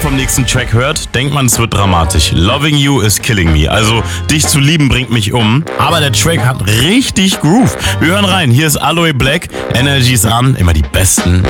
vom nächsten Track hört, denkt man, es wird dramatisch. Loving You is killing me. Also, dich zu lieben bringt mich um. Aber der Track hat richtig Groove. Wir hören rein. Hier ist Aloe Black. Energy ist an. Immer die besten